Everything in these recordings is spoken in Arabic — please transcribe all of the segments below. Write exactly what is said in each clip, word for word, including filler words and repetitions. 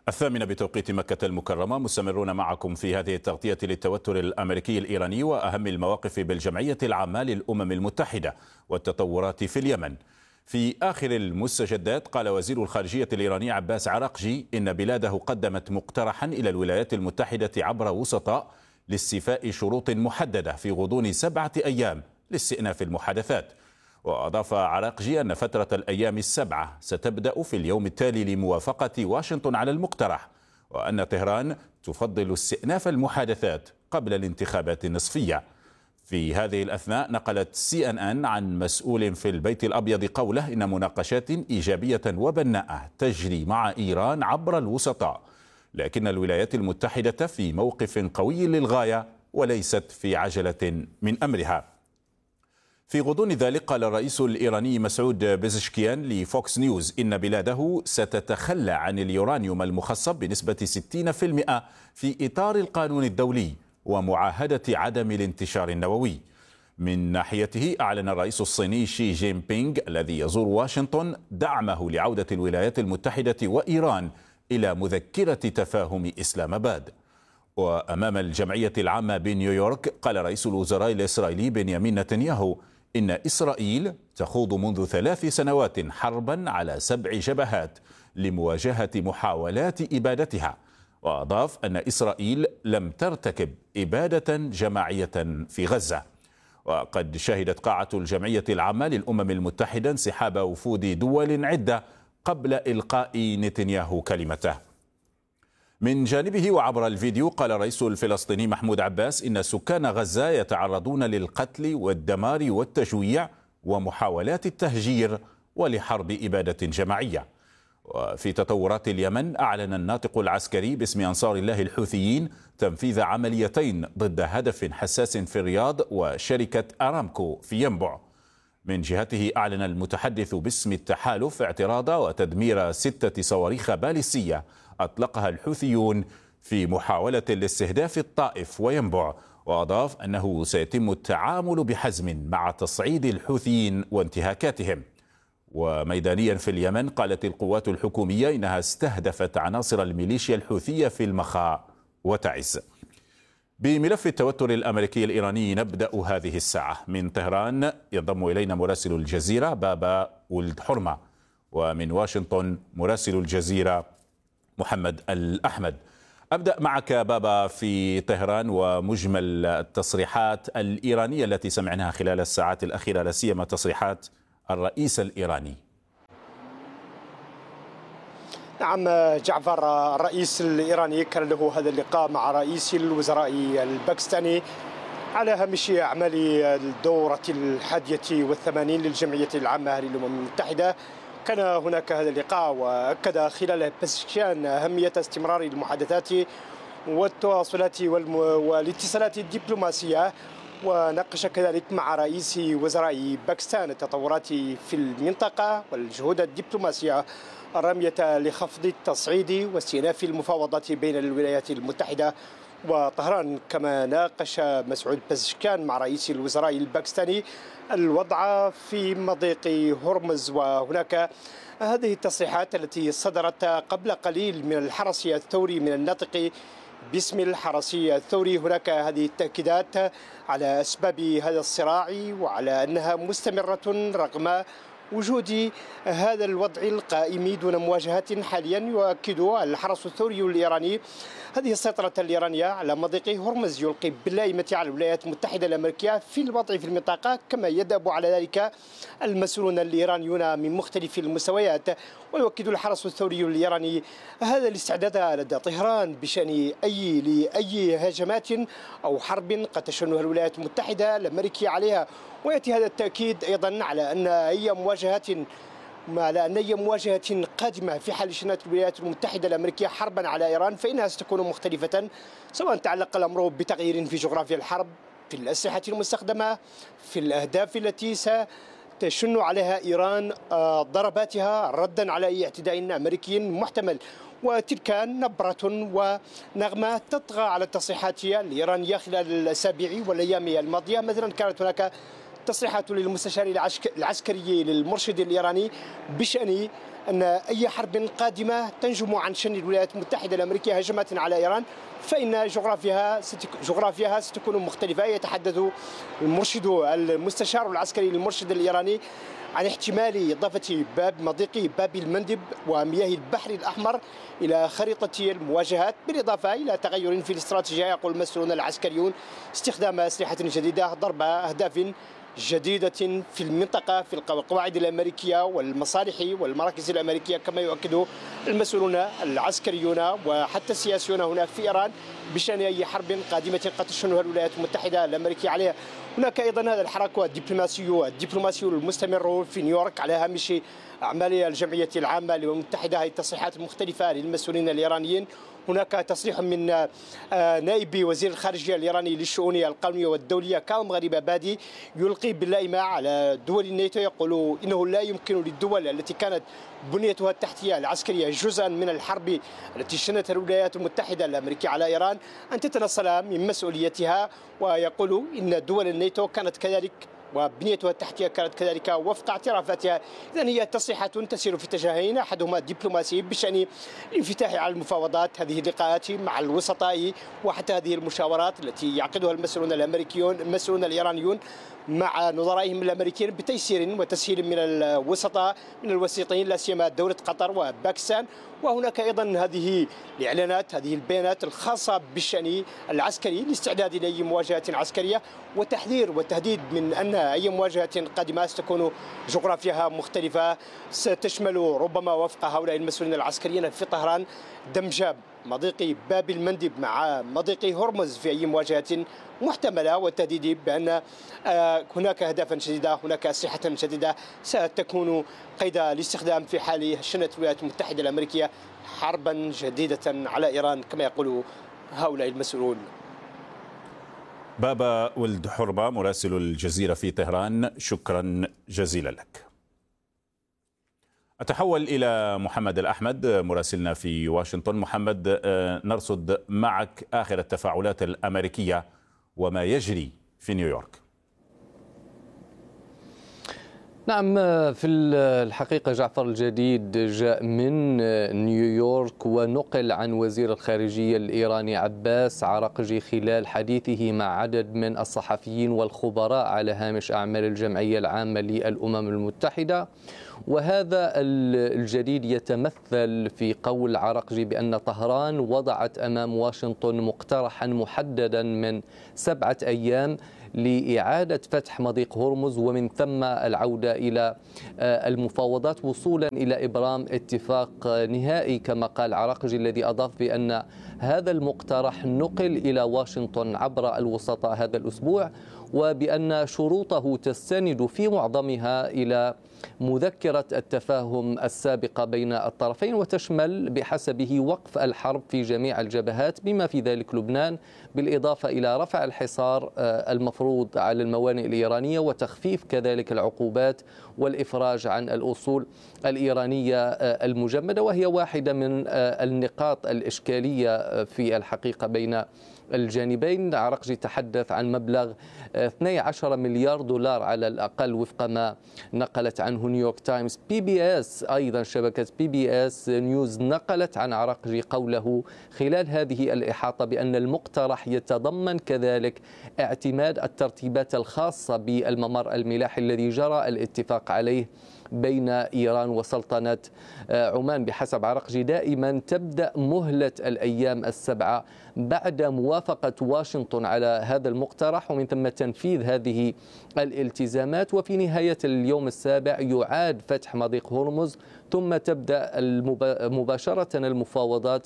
الثامنة بتوقيت مكة المكرمة، مستمرون معكم في هذه التغطية للتوتر الأمريكي الإيراني وأهم المواقف بالجمعية العامة للأمم المتحدة والتطورات في اليمن. في آخر المستجدات قال وزير الخارجية الإيراني عباس عراقجي إن بلاده قدمت مقترحا إلى الولايات المتحدة عبر وسطاء لاستيفاء شروط محددة في غضون سبعة أيام لاستئناف المحادثات. وأضاف عراقجي أن فترة الأيام السبعة ستبدأ في اليوم التالي لموافقة واشنطن على المقترح، وأن طهران تفضل استئناف المحادثات قبل الانتخابات النصفية. في هذه الأثناء نقلت سي أن أن عن مسؤول في البيت الأبيض قوله إن مناقشات إيجابية وبناءة تجري مع إيران عبر الوسطاء، لكن الولايات المتحدة في موقف قوي للغاية وليست في عجلة من أمرها. في غضون ذلك قال الرئيس الإيراني مسعود بيزشكيان لفوكس نيوز إن بلاده ستتخلى عن اليورانيوم المخصب بنسبة ستين بالمئة في إطار القانون الدولي ومعاهدة عدم الانتشار النووي. من ناحيته أعلن الرئيس الصيني شي جين بينغ الذي يزور واشنطن دعمه لعودة الولايات المتحدة وإيران إلى مذكرة تفاهم إسلام آباد. وأمام الجمعية العامة بنيويورك قال رئيس الوزراء الإسرائيلي بنيامين نتنياهو إن إسرائيل تخوض منذ ثلاث سنوات حربا على سبع جبهات لمواجهة محاولات إبادتها، وأضاف أن إسرائيل لم ترتكب إبادة جماعية في غزة. وقد شهدت قاعة الجمعية العامة للأمم المتحدة انسحاب وفود دول عدة قبل إلقاء نتنياهو كلمته. من جانبه وعبر الفيديو قال الرئيس الفلسطيني محمود عباس إن سكان غزة يتعرضون للقتل والدمار والتجويع ومحاولات التهجير ولحرب إبادة جماعية. وفي تطورات اليمن أعلن الناطق العسكري باسم أنصار الله الحوثيين تنفيذ عمليتين ضد هدف حساس في الرياض وشركة أرامكو في ينبع. من جهته أعلن المتحدث باسم التحالف اعتراض وتدمير ستة صواريخ باليستية أطلقها الحوثيون في محاولة لاستهداف الطائف وينبع، وأضاف أنه سيتم التعامل بحزم مع تصعيد الحوثيين وانتهاكاتهم. وميدانيا في اليمن قالت القوات الحكومية إنها استهدفت عناصر الميليشيا الحوثية في المخا وتعز. بملف التوتر الأمريكي الإيراني نبدأ هذه الساعة. من طهران ينضم إلينا مراسل الجزيرة بابا ولد حرمة، ومن واشنطن مراسل الجزيرة محمد الأحمد. أبدأ معك بابا في طهران ومجمل التصريحات الإيرانية التي سمعناها خلال الساعات الأخيرة، لا سيما تصريحات الرئيس الإيراني. نعم جعفر، الرئيس الإيراني كان له هذا اللقاء مع رئيس الوزراء الباكستاني على هامش أعمال الدورة الحادية والثمانين للجمعية العامة للأمم المتحدة. كان هناك هذا اللقاء وأكد خلال بزشكيان أهمية استمرار المحادثات والتواصلات والاتصالات الدبلوماسية، وناقش كذلك مع رئيس وزراء باكستان التطورات في المنطقة والجهود الدبلوماسية الرامية لخفض التصعيد واستئناف المفاوضات بين الولايات المتحدة وطهران. كما ناقش مسعود بزشكيان مع رئيس الوزراء الباكستاني الوضع في مضيق هرمز. وهناك هذه التصريحات التي صدرت قبل قليل من الحرس الثوري، من الناطق باسم الحرس الثوري. هناك هذه التأكيدات على أسباب هذا الصراع وعلى أنها مستمرة رغم وجود هذا الوضع القائم دون مواجهات حاليا. يؤكد الحرس الثوري الإيراني هذه السيطرة الإيرانية على مضيق هرمز يلقي باللائمة على الولايات المتحدة الأمريكية في الوضع في المنطقة، كما يدأب على ذلك المسؤولون الإيرانيون من مختلف المستويات. ويؤكد الحرس الثوري الإيراني هذا الاستعداد لدى طهران بشأن أي لأي هجمات أو حرب قد تشنها الولايات المتحدة الأمريكية عليها. ويأتي هذا التأكيد أيضا على أن أي مواجهات على أن أي مواجهة قادمة في حال شنت الولايات المتحدة الأمريكية حربا على إيران فإنها ستكون مختلفة، سواء تعلق الأمر بتغيير في جغرافيا الحرب، في الأسلحة المستخدمة، في الأهداف التي ستشن عليها إيران ضرباتها ردا على أي اعتداء أمريكي محتمل. وتلك نبرة ونغمة تطغى على التصريحات الإيرانية خلال الأسابيع والأيام الماضية. مثلا كانت هناك تصريحات للمستشار العسكري للمرشد الإيراني بشأن أن أي حرب قادمة تنجم عن شن الولايات المتحدة الأمريكية هجمات على إيران فإن جغرافياها جغرافياها ستكون مختلفة. يتحدث المرشد المستشار العسكري للمرشد الإيراني عن احتمال إضافة باب مضيق باب المندب ومياه البحر الأحمر إلى خريطة المواجهات، بالإضافة إلى تغير في الاستراتيجية. يقول المسؤولون العسكريون استخدام أسلحة جديدة، ضرب أهداف جديدة في المنطقة في القواعد الأمريكية والمصالح والمراكز الأمريكية، كما يؤكد المسؤولون العسكريون وحتى السياسيون هنا في إيران بشأن أي حرب قادمة قد تشنها الولايات المتحدة الأمريكية عليها. هناك أيضا هذا الحراك الدبلوماسي الدبلوماسي المستمر في نيويورك على هامش أعمال الجمعية العامة للأمم المتحدة. هذه التصريحات المختلفة للمسؤولين الإيرانيين. هناك تصريح من نائب وزير الخارجية الإيراني للشؤون القومية والدولية كاظم غريب عبادي يلقي باللائمة على دول الناتو، يقول إنه لا يمكن للدول التي كانت بنيتها التحتية العسكرية جزءا من الحرب التي شنتها الولايات المتحدة الأمريكية على إيران أن تتنصل من مسؤوليتها، ويقول إن دول الناتو كانت كذلك وبنيتها التحتية كانت كذلك وفق اعترافاتها. إذن هي تصريحات تسير في اتجاهين، أحدهما دبلوماسي بشأن الانفتاح على المفاوضات، هذه اللقاءات مع الوسطاء وحتى هذه المشاورات التي يعقدها المسؤولون الأمريكيون المسؤولون الإيرانيون مع نظرائهم الامريكيين بتيسير وتسهيل من الوسطاء من الوسيطين، لا سيما دولة قطر وباكستان. وهناك ايضا هذه الاعلانات، هذه البيانات الخاصه بالشان العسكري، الاستعداد لاي مواجهه عسكريه وتحذير وتهديد من ان اي مواجهه قادمه ستكون جغرافياها مختلفه، ستشمل ربما وفق هؤلاء المسؤولين العسكريين في طهران دمج مضيق باب المندب مع مضيق هرمز في أي مواجهة محتملة، والتهديد بأن هناك أهدافا جديدة، هناك أسلحة جديدة ستكون قيد الاستخدام في حال شنت الولايات المتحدة الأمريكية حربا جديدة على إيران كما يقول هؤلاء المسؤولون. بابا ولد حربة مراسل الجزيرة في طهران، شكرا جزيلا لك. أتحول إلى محمد الأحمد مراسلنا في واشنطن. محمد، نرصد معك آخر التفاعلات الأمريكية وما يجري في نيويورك. نعم، في الحقيقة جعفر الجديد جاء من نيويورك ونقل عن وزير الخارجية الإيراني عباس عراقجي خلال حديثه مع عدد من الصحفيين والخبراء على هامش أعمال الجمعية العامة للأمم المتحدة. وهذا الجديد يتمثل في قول عراقجي بأن طهران وضعت أمام واشنطن مقترحا محددا من سبعة أيام لإعادة فتح مضيق هرمز ومن ثم العودة إلى المفاوضات وصولا إلى إبرام اتفاق نهائي، كما قال عراقجي، الذي أضاف بأن هذا المقترح نقل إلى واشنطن عبر الوسطاء هذا الأسبوع، وبأن شروطه تستند في معظمها إلى مذكرة التفاهم السابقة بين الطرفين، وتشمل بحسبه وقف الحرب في جميع الجبهات بما في ذلك لبنان، بالإضافة إلى رفع الحصار المفروض على الموانئ الإيرانية وتخفيف كذلك العقوبات والإفراج عن الأصول الإيرانية المجمدة، وهي واحدة من النقاط الإشكالية في الحقيقة بين الجانبين. عراقجي تحدث عن مبلغ اثني عشر مليار دولار على الأقل وفق ما نقلت عنه نيويورك تايمز. بي بي اس أيضا شبكة بي بي اس نيوز نقلت عن عراقجي قوله خلال هذه الإحاطة بأن المقترح يتضمن كذلك اعتماد الترتيبات الخاصة بالممر الملاحي الذي جرى الاتفاق عليه بين إيران وسلطنة عمان. بحسب عراقجي دائما تبدأ مهلة الأيام السبعة بعد موافقة واشنطن على هذا المقترح ومن ثم تنفيذ هذه الالتزامات، وفي نهاية اليوم السابع يعاد فتح مضيق هرمز ثم تبدأ مباشرة المفاوضات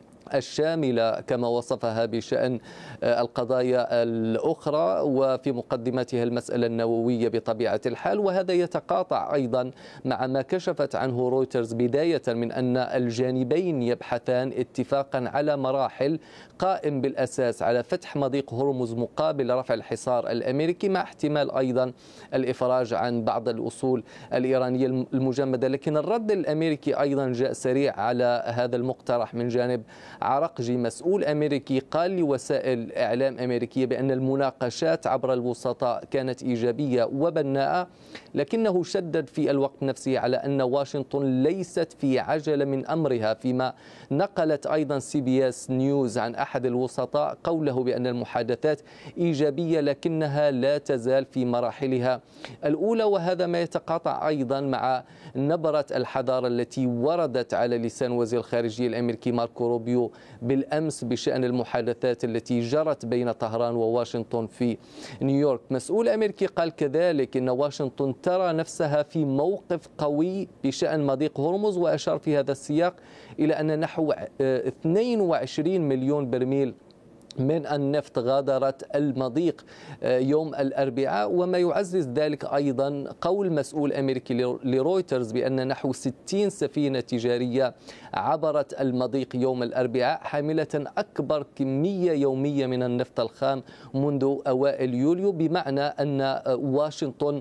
الشاملة كما وصفها بشأن القضايا الأخرى وفي مقدمتها المسألة النووية بطبيعة الحال. وهذا يتقاطع أيضا مع ما كشفت عنه رويترز بداية من أن الجانبين يبحثان اتفاقا على مراحل قائم بالأساس على فتح مضيق هرمز مقابل رفع الحصار الأمريكي، مع احتمال أيضا الإفراج عن بعض الأصول الإيرانية المجمدة. لكن الرد الأمريكي أيضا جاء سريع على هذا المقترح من جانب عرقجي مسؤول أمريكي قال لوسائل إعلام أمريكية بأن المناقشات عبر الوسطاء كانت إيجابية وبناءة، لكنه شدد في الوقت نفسه على أن واشنطن ليست في عجلة من أمرها، فيما نقلت أيضا سي بي اس نيوز عن أحد الوسطاء قوله بأن المحادثات إيجابية لكنها لا تزال في مراحلها الأولى. وهذا ما يتقاطع أيضا مع نبرة الحذارة التي وردت على لسان وزير الخارجية الأمريكي ماركو روبيو بالأمس بشأن المحادثات التي جرت بين طهران وواشنطن في نيويورك. مسؤول أمريكي قال كذلك أن واشنطن ترى نفسها في موقف قوي بشأن مضيق هرمز، وأشار في هذا السياق إلى أن نحو اثنين وعشرين مليون برميل من النفط غادرت المضيق يوم الأربعاء. وما يعزز ذلك أيضا قول مسؤول أمريكي لرويترز بأن نحو ستين سفينة تجارية عبرت المضيق يوم الأربعاء حاملة أكبر كمية يومية من النفط الخام منذ أوائل يوليو، بمعنى أن واشنطن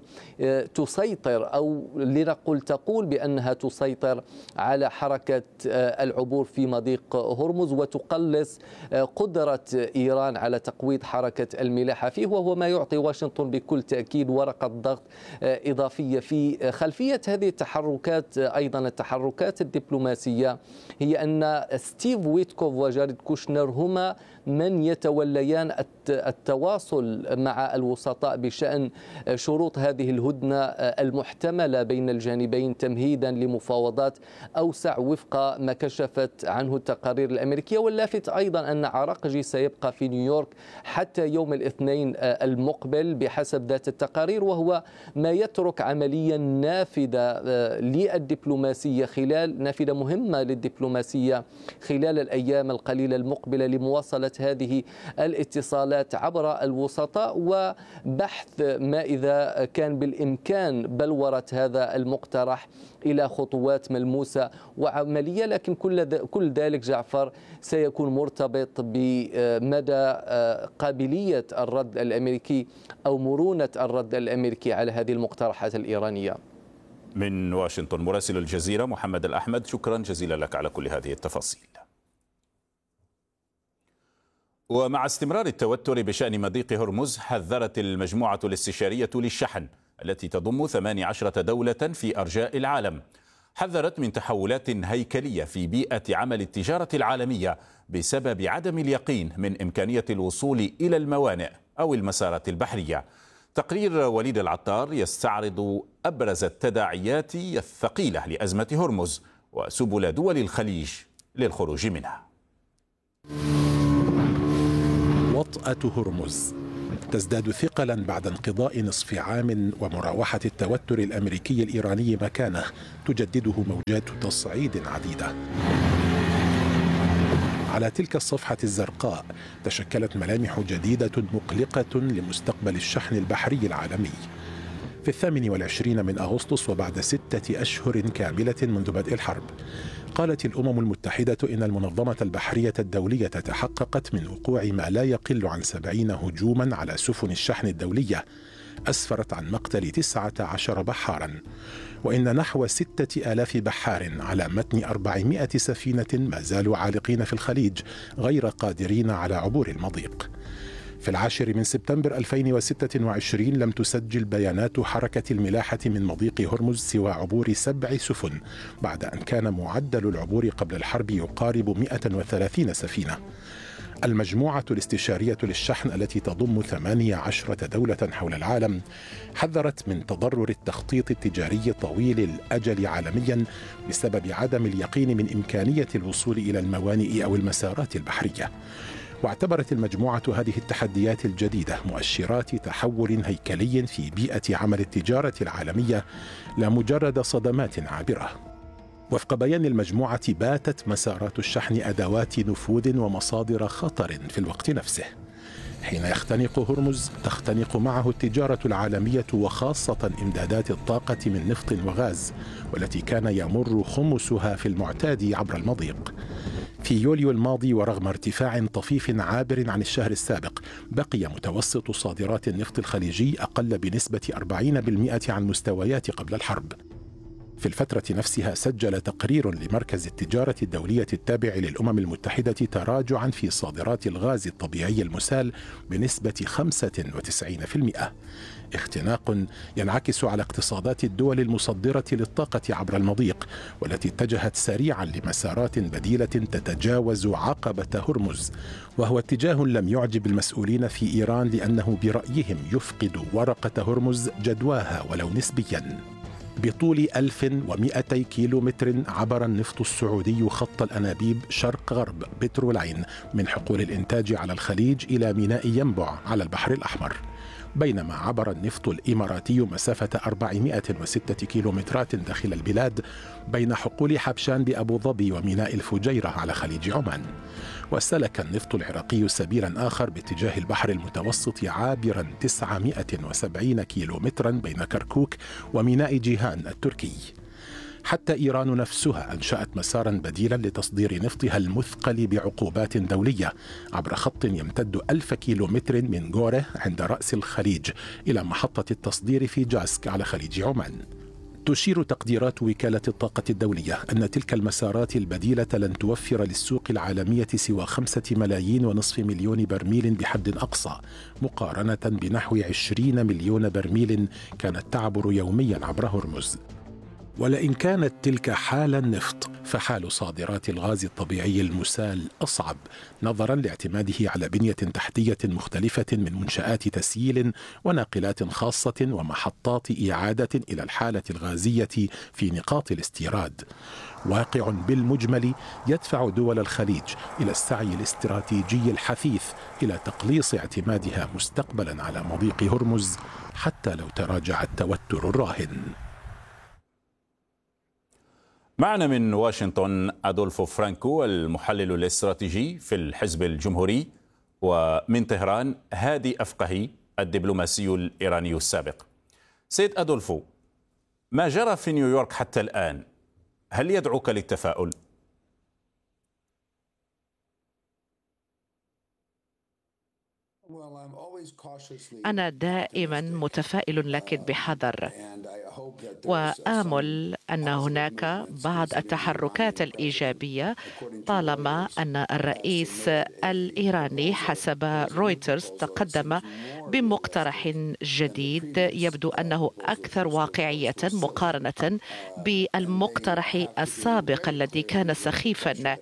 تسيطر أو لنقل تقول بأنها تسيطر على حركة العبور في مضيق هرمز وتقلص قدرة إيران على تقويض حركة الملاحة فيه، وهو ما يعطي واشنطن بكل تأكيد ورقة ضغط إضافية. في خلفية هذه التحركات أيضا التحركات الدبلوماسية هي أن ستيف ويتكوف وجاريد كوشنر هما من يتوليان التواصل مع الوسطاء بشأن شروط هذه الهدنة المحتملة بين الجانبين تمهيدا لمفاوضات أوسع وفق ما كشفت عنه التقارير الأمريكية. واللافت أيضا أن عرقجي سيبقى في نيويورك حتى يوم الاثنين المقبل بحسب ذات التقارير، وهو ما يترك عمليا نافذة للدبلوماسية خلال نافذة مهمة للدبلوماسية خلال الأيام القليلة المقبلة لمواصلة هذه الاتصالات عبر الوسطاء وبحث ما إذا كان بالإمكان بلورة هذا المقترح إلى خطوات ملموسة وعملية. لكن كل ذلك جعفر سيكون مرتبط بمدى قابلية الرد الأمريكي أو مرونة الرد الأمريكي على هذه المقترحات الإيرانية. من واشنطن مراسل الجزيرة محمد الأحمد، شكرا جزيلا لك على كل هذه التفاصيل. ومع استمرار التوتر بشأن مضيق هرمز، حذرت المجموعة الاستشارية للشحن التي تضم ثمانية عشرة دولة في أرجاء العالم، حذرت من تحولات هيكلية في بيئة عمل التجارة العالمية بسبب عدم اليقين من إمكانية الوصول إلى الموانئ أو المسارات البحرية. تقرير وليد العطار يستعرض أبرز التداعيات الثقيلة لأزمة هرمز وسبل دول الخليج للخروج منها. وطأة هرمز تزداد ثقلا بعد انقضاء نصف عام ومراوحة التوتر الأمريكي الإيراني مكانه تجدده موجات تصعيد عديدة. على تلك الصفحة الزرقاء تشكلت ملامح جديدة مقلقة لمستقبل الشحن البحري العالمي. في الثامن والعشرين من أغسطس وبعد ستة أشهر كاملة منذ بدء الحرب، قالت الأمم المتحدة إن المنظمة البحرية الدولية تحققت من وقوع ما لا يقل عن سبعين هجوما على سفن الشحن الدولية أسفرت عن مقتل تسعة عشر بحارا، وإن نحو ستة آلاف بحار على متن أربعمائة سفينة ما زالوا عالقين في الخليج غير قادرين على عبور المضيق. في العاشر من سبتمبر ألفين وستة وعشرين لم تسجل بيانات حركة الملاحة من مضيق هرمز سوى عبور سبع سفن، بعد أن كان معدل العبور قبل الحرب يقارب مئة وثلاثين سفينة. المجموعة الاستشارية للشحن التي تضم ثمانية عشرة دولة حول العالم حذرت من تضرر التخطيط التجاري طويل الأجل عالميا بسبب عدم اليقين من إمكانية الوصول إلى الموانئ أو المسارات البحرية. واعتبرت المجموعة هذه التحديات الجديدة مؤشرات تحول هيكلي في بيئة عمل التجارة العالمية لا مجرد صدمات عابرة. وفق بيان المجموعة باتت مسارات الشحن أدوات نفوذ ومصادر خطر في الوقت نفسه. حين يختنق هرمز تختنق معه التجارة العالمية وخاصة إمدادات الطاقة من نفط وغاز، والتي كان يمر خمسها في المعتاد عبر المضيق. في يوليو الماضي ورغم ارتفاع طفيف عابر عن الشهر السابق، بقي متوسط صادرات النفط الخليجي أقل بنسبة أربعين بالمئة عن مستويات قبل الحرب. في الفترة نفسها سجل تقرير لمركز التجارة الدولية التابع للأمم المتحدة تراجعا في صادرات الغاز الطبيعي المسال بنسبة خمسة وتسعين بالمئة، اختناق ينعكس على اقتصادات الدول المصدرة للطاقة عبر المضيق، والتي اتجهت سريعا لمسارات بديلة تتجاوز عقبة هرمز، وهو اتجاه لم يعجب المسؤولين في إيران لأنه برأيهم يفقد ورقة هرمز جدواها ولو نسبيا. بطول ألف ومئتي كيلو متر عبر النفط السعودي خط الأنابيب شرق غرب بترولين من حقول الإنتاج على الخليج إلى ميناء ينبع على البحر الأحمر، بينما عبر النفط الإماراتي مسافة أربعمئة وستة كيلومترات داخل البلاد بين حقول حبشان بأبو ظبي وميناء الفجيرة على خليج عمان. وسلك النفط العراقي سبيلا آخر باتجاه البحر المتوسط عابرا تسعمئة وسبعين كيلومترا بين كركوك وميناء جيهان التركي. حتى إيران نفسها أنشأت مسارا بديلا لتصدير نفطها المثقل بعقوبات دولية عبر خط يمتد ألف كيلومتر من غوره عند رأس الخليج إلى محطة التصدير في جاسك على خليج عمان. تشير تقديرات وكالة الطاقة الدولية أن تلك المسارات البديلة لن توفر للسوق العالمية سوى خمسة ملايين ونصف مليون برميل بحد أقصى، مقارنة بنحو عشرين مليون برميل كانت تعبر يوميا عبر هرمز. ولئن كانت تلك حال النفط، فحال صادرات الغاز الطبيعي المسال أصعب، نظرا لاعتماده على بنية تحتية مختلفة من منشآت تسييل وناقلات خاصة ومحطات إعادة إلى الحالة الغازية في نقاط الاستيراد. واقع بالمجمل يدفع دول الخليج إلى السعي الاستراتيجي الحثيث إلى تقليص اعتمادها مستقبلا على مضيق هرمز حتى لو تراجع التوتر الراهن. معنا من واشنطن أدولفو فرانكو المحلل الاستراتيجي في الحزب الجمهوري، ومن طهران هادي أفقهي الدبلوماسي الإيراني السابق. سيد أدولفو، ما جرى في نيويورك حتى الآن هل يدعوك للتفاؤل؟ أنا دائما متفائل لكن بحذر، وآمل أن هناك بعض التحركات الإيجابية طالما أن الرئيس الإيراني حسب رويترز تقدم بمقترح جديد يبدو أنه أكثر واقعية مقارنة بالمقترح السابق الذي كان سخيفا.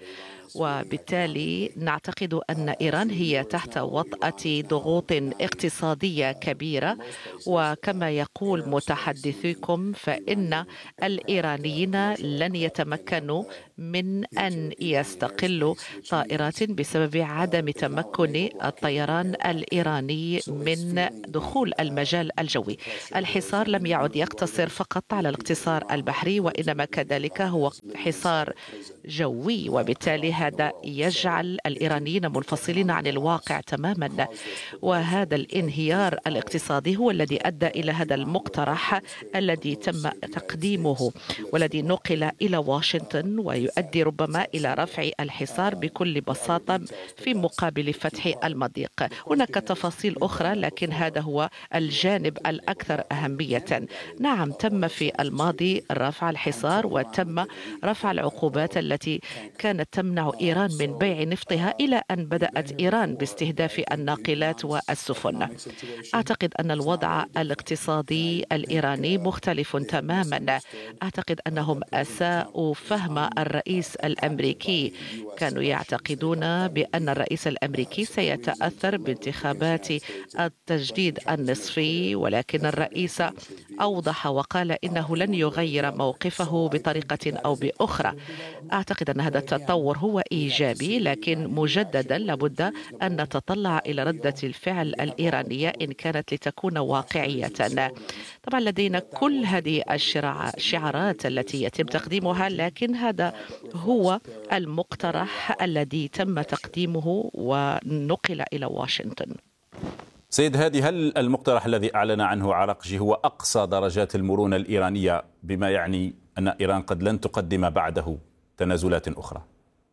وبالتالي نعتقد أن إيران هي تحت وطأة ضغوط اقتصادية كبيرة، وكما يقول متحدثيكم فإن الإيرانيين لن يتمكنوا من أن يستقلوا طائرات بسبب عدم تمكن الطيران الإيراني من دخول المجال الجوي. الحصار لم يعد يقتصر فقط على الاقتصار البحري، وإنما كذلك هو حصار جوي، وبالتالي هذا يجعل الإيرانيين منفصلين عن الواقع تماما. وهذا الانهيار الاقتصادي هو الذي أدى إلى هذا المقترح الذي تم تقديمه والذي نقل إلى واشنطن، ويؤدي ربما إلى رفع الحصار بكل بساطة في مقابل فتح المضيق. هناك تفاصيل أخرى لكن هذا هو الجانب الأكثر أهمية. نعم، تم في الماضي رفع الحصار وتم رفع العقوبات التي كانت تمنع إيران من بيع نفطها إلى أن بدأت إيران باستهداف الناقلات والسفن. أعتقد أن الوضع الاقتصادي الإيراني مختلف تماما. أعتقد أنهم أساءوا فهم الرئيس الأمريكي، كانوا يعتقدون بأن الرئيس الأمريكي سيتأثر بانتخابات التجديد النصفي، ولكن الرئيس أوضح وقال إنه لن يغير موقفه بطريقة أو بأخرى. أعتقد أن هذا التطور هو إيجابي، لكن مجددا لابد أن نتطلع إلى ردة الفعل الإيرانية إن كانت لتكون واقعية. طبعا لدينا كل هذه الشعارات التي يتم تقديمها، لكن هذا هو المقترح الذي تم تقديمه ونقل إلى واشنطن. سيد هادي، هل المقترح الذي أعلن عنه عراقجي هو أقصى درجات المرونة الإيرانية، بما يعني أن إيران قد لن تقدم بعده تنازلات أخرى؟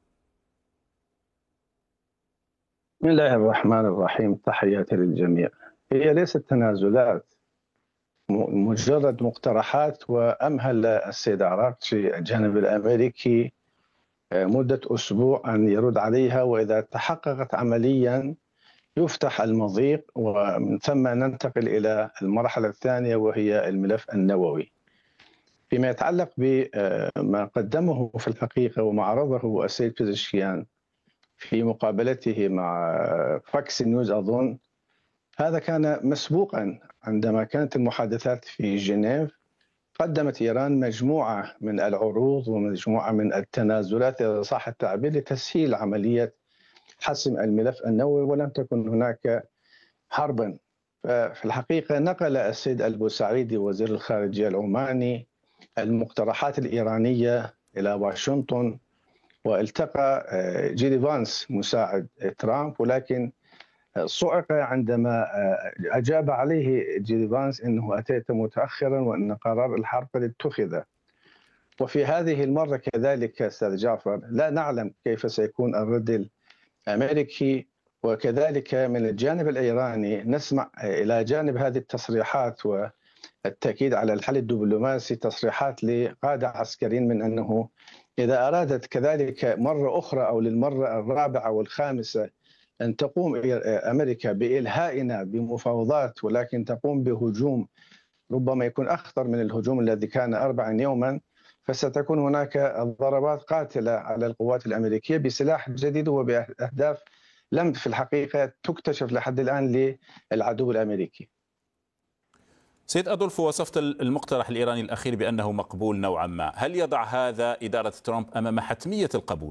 بسم الله الرحمن الرحيم، تحياتي للجميع. هي ليست تنازلات، مجرد مقترحات، وأمهل السيد عراقجي الجانب الأمريكي مدة أسبوع أن يرد عليها، وإذا تحققت عمليا يفتح المضيق، ومن ثم ننتقل إلى المرحلة الثانية وهي الملف النووي. فيما يتعلق بما قدمه في الحقيقة وما عرضه السيد بيزشكيان في مقابلته مع فاكس نيوز أظن، هذا كان مسبوقا. عندما كانت المحادثات في جنيف قدمت إيران مجموعة من العروض ومجموعة من التنازلات إذا صح التعبير لتسهيل عملية حسم الملف النووي، ولم تكن هناك حربا. ففي الحقيقة نقل السيد البوسعيدي وزير الخارجية العماني المقترحات الإيرانية إلى واشنطن، والتقى جيدي فانس مساعد ترامب، ولكن صعق عندما أجاب عليه جيدي فانس أنه أتيت متأخرا وأن قرار الحرب قد اتخذ. وفي هذه المرة كذلك أستاذ جعفر لا نعلم كيف سيكون الرد الأمريكي، وكذلك من الجانب الإيراني نسمع إلى جانب هذه التصريحات والتأكيد على الحل الدبلوماسي تصريحات لقادة عسكريين من أنه إذا أرادت كذلك مرة أخرى أو للمرة الرابعة والخامسة أن تقوم أمريكا بإلهائنا بمفاوضات، ولكن تقوم بهجوم ربما يكون أخطر من الهجوم الذي كان أربعين يوما، فستكون هناك ضربات قاتلة على القوات الأمريكية بسلاح جديد وبأهداف لم في الحقيقة تكتشف لحد الآن للعدو الأمريكي. سيد أدولفو، وصفت المقترح الإيراني الأخير بأنه مقبول نوعا ما، هل يضع هذا إدارة ترامب أمام حتمية القبول؟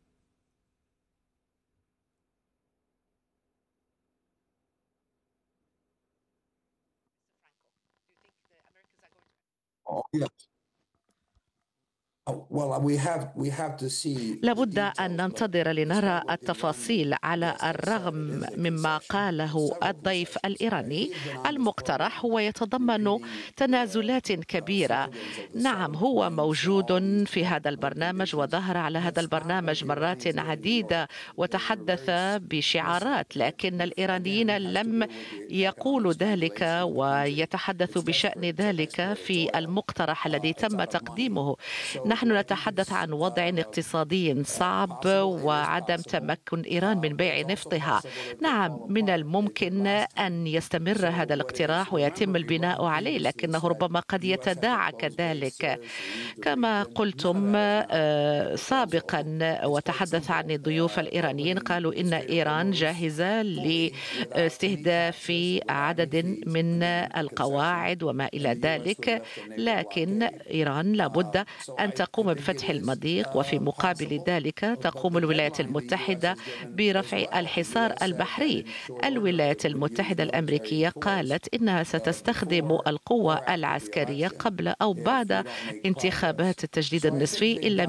لابد أن ننتظر لنرى التفاصيل. على الرغم مما قاله الضيف الإيراني، المقترح هو يتضمن تنازلات كبيرة. نعم، هو موجود في هذا البرنامج وظهر على هذا البرنامج مرات عديدة وتحدث بشعارات، لكن الإيرانيين لم يقولوا ذلك ويتحدثوا بشأن ذلك في المقترح الذي تم تقديمه. نحن نتحدث عن وضع اقتصادي صعب وعدم تمكن إيران من بيع نفطها. نعم، من الممكن أن يستمر هذا الاقتراح ويتم البناء عليه، لكنه ربما قد يتداعى كذلك. كما قلتم سابقا وتحدث عن الضيوف الإيرانيين، قالوا إن إيران جاهزة لاستهداف عدد من القواعد وما إلى ذلك، لكن إيران لابد أن تقوم بفتح المضيق، وفي مقابل ذلك تقوم الولايات المتحدة برفع الحصار البحري. الولايات المتحدة الأمريكية قالت إنها ستستخدم القوة العسكرية قبل أو بعد انتخابات التجديد النصفي إلا